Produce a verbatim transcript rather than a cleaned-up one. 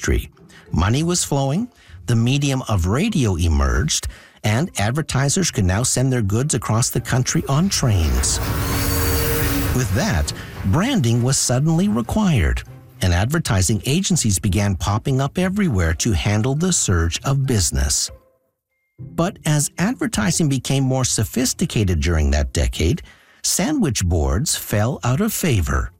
industry. Money was flowing, the medium of radio emerged, and advertisers could now send their goods across the country on trains. With that, branding was suddenly required, and advertising agencies began popping up everywhere to handle the surge of business. But as advertising became more sophisticated during that decade, sandwich boards fell out of favor.